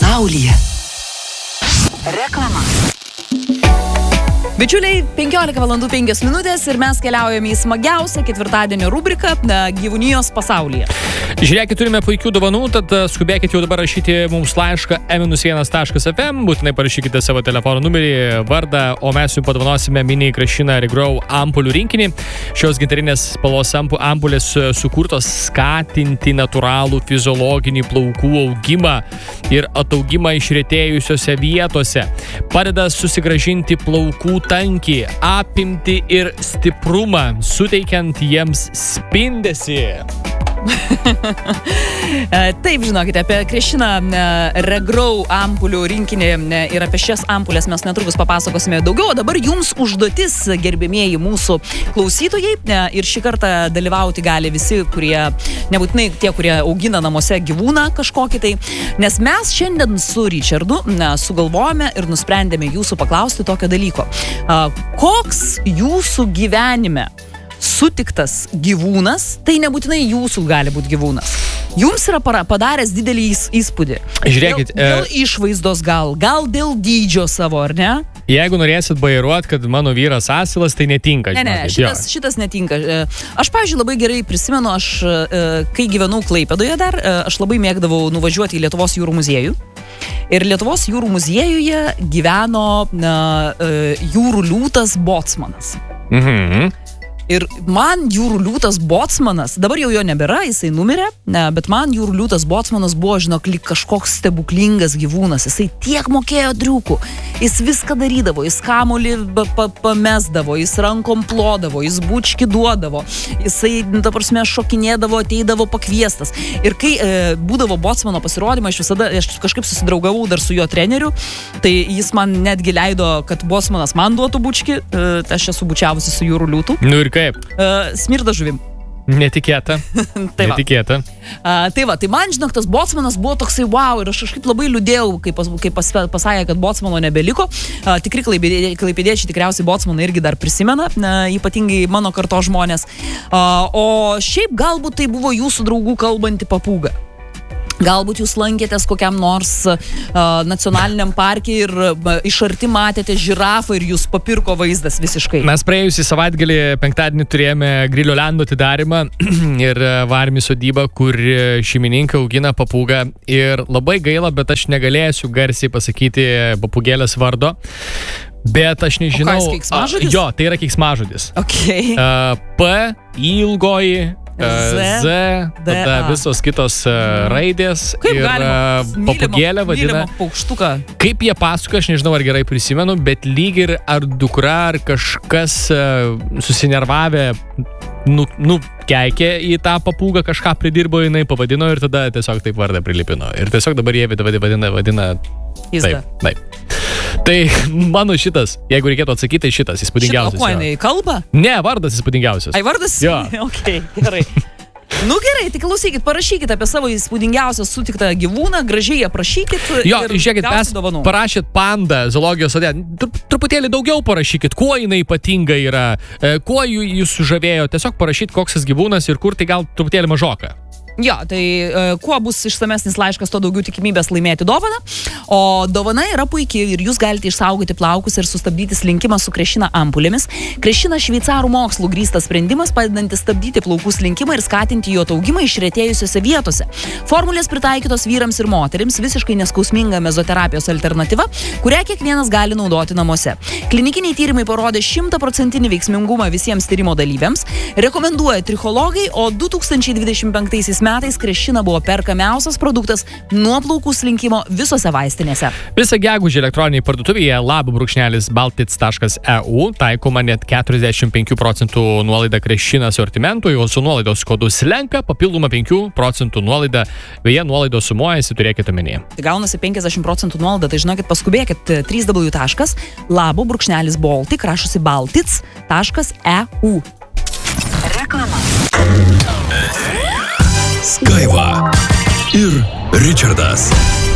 pasaulyje. Reklama. Bičiuliai, 15:05 ir mes keliaujame į smagiausią ketvirtadienio rubriką gyvūnijos pasaulyje. Žiūrėkit, turime puikių dovanų, tad skubėkit jau dabar rašyti mums laišką m-1.fm, būtinai parašykite savo telefono numerį, vardą, o mes jums padovanosime mini Krishina Regrow ampulių rinkinį. Šios gintarinės spalvos ampulės sukurtos skatinti natūralų fiziologinį plaukų augimą ir ataugimą išretėjusiose vietose. Padeda susigrąžinti plaukų tankį, apimtį ir stiprumą, suteikiant jiems spindesį. Taip, žinokite, apie Krishina Regrow ampulių rinkinį ir apie šias ampulės mes netrukus papasakosime daugiau, o dabar jums užduotis, gerbėmieji mūsų klausytojai, ir šį kartą dalyvauti gali visi, kurie, nebūtinai tie, kurie augina namuose gyvūną kažkokį tai, nes mes šiandien su Richardu sugalvojame ir nusprendėme jūsų paklausti tokio dalyko. Koks jūsų gyvenime sutiktas gyvūnas, tai nebūtinai jūsų gali būti gyvūnas, jums yra padaręs didelį įspūdį? Žiūrėkit, dėl išvaizdos gal dėl dydžio savo, ar ne? Jeigu norėsit bairuot, kad mano vyras asilas, tai netinka. Ne, šitas netinka. Aš, pavyzdžiui, labai gerai prisimenu, kai gyvenau Klaipėdoje dar, aš labai mėgdavau nuvažiuoti į Lietuvos jūrų muziejų. Ir Lietuvos jūrų muziejuje gyveno jūrų liūtas Bocmanas. Mhm. Ir man jūrų liūtas Bocmanas, dabar jau jo nebėra, jisai numirė, bet man jūrų liūtas Bocmanas buvo, žinok, lyg kažkoks stebuklingas gyvūnas. Jisai tiek mokėjo triukų, jis viską darydavo, jis kamuolį pamesdavo, jis rankom plodavo, jis bučkį duodavo, jisai, ta prasme, šokinėdavo, ateidavo pakviestas. Ir kai būdavo Bocmano pasirodymą, aš kažkaip susidraugavau dar su jo treneriu, tai jis man netgi leido, kad Bocmanas man duotų bučkį, aš esu bučiavusi su jūrų liūtų. Nu ir kaip? Smirda žuvim. Netikėta. Netikėta. Tai man, žinok, tas Bocmanas buvo toksai wow, ir aš kažkaip labai liūdėjau, kai pasakė, kad Bocmano nebeliko. Tikri klaipėdiečiai tikriausiai Bocmaną irgi dar prisimena, ypatingai mano kartos žmonės. O šiaip galbūt tai buvo jūsų draugų kalbanti papūga. Galbūt jūs lankėtės kokiam nors nacionaliniam parke ir iš arti matėte žirafą ir jūs papirko vaizdas visiškai. Mes praėjusį savaitgalį penktadienį turėjome Grilio Lendo atidarymą ir varėm į sodybą, kur šeimininkai augina papūgą. Ir labai gaila, bet aš negalėsiu garsiai pasakyti papūgėlės vardo. Bet aš nežinau. O ką, keiksmažodis? Jo, tai yra keiksmažodis. Okay. P, ilgoji, Z, tada visos kitos raidės. Kaip ir papūgėlę vadina. Paukštuką. Kaip jie pasakoja, aš nežinau, ar gerai prisimenu, bet lyg ir ar dukra, ar kažkas susinervavę keikė į tą papūgą, kažką pridirbo, jinai pavadino ir tada tiesiog taip vardą prilipino. Ir tiesiog dabar jie vadina taip. Tai mano šitas, jeigu reikėtų atsakyti, tai šitas įspūdingiausias. O ko jinai kalba? Ne, vardas įspūdingiausias. Ai, vardas? Jo. Okay, gerai. Nu gerai, tai klausykit, parašykit apie savo įspūdingiausią sutiktą gyvūną, gražiai aprašykit. Jo, žiūrėkit, mes parašėt pandą zoologijos sode. Truputėlį daugiau parašykit, kuo jinai ypatinga yra, kuo jūs sužavėjo. Tiesiog parašykit, koks tas gyvūnas ir kur, tai gal truputėlį mažoka. Jo, tai kuo bus išsamesnis laiškas, to daugiau tikimybės laimėti dovaną. O dovana yra puikiai ir jūs galite išsaugoti plaukus ir sustabdyti slinkimą su Krishina ampulėmis. Krishina šveicarų mokslų grįstas sprendimas, padedantis stabdyti plaukų slinkimą ir skatinti jo augimą išretėjusiose vietose. Formulės pritaikytos vyrams ir moterims, visiškai neskausminga mezoterapijos alternatyva, kurią kiekvienas gali naudoti namuose. Klinikiniai tyrimai parodė 100% veiksmingumą visiems tyrimo dalyviams, rekomenduoja trichologai, o 2025 metais Krishina buvo perkamiausias produktas nuo plaukų slinkimo visose vaistinėse. Visą gegužį elektroniniai parduotuvėje lab-baltits.eu taikoma net 45% nuolaida Krishina asortimentui, o su nuolaidos kodu SLENKA papildoma 5% nuolaida. Beje, nuolaidos sumuojasi, turėkite omenyje. Tai gaunasi 50% nuolaida, tai žinokit, paskubėkit www.baltits.eu. Reklama. Skaiva ir Richardas.